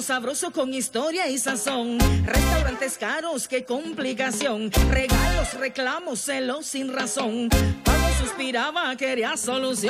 sabroso con historia y sazón. Restaurantes caros, qué complicación. Regalos, reclamos, celos sin razón. Cuando suspiraba quería solución.